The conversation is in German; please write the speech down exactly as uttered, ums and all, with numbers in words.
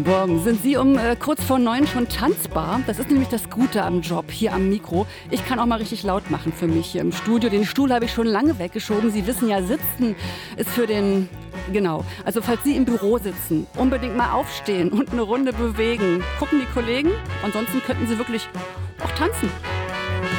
Morgen. Sind Sie um äh, kurz vor neun schon tanzbar? Das ist nämlich das Gute am Job, hier am Mikro. Ich kann auch mal richtig laut machen für mich hier im Studio. Den Stuhl habe ich schon lange weggeschoben. Sie wissen ja, sitzen ist für den... Genau. Also falls Sie im Büro sitzen, unbedingt mal aufstehen und eine Runde bewegen. Gucken die Kollegen. Ansonsten könnten Sie wirklich auch tanzen.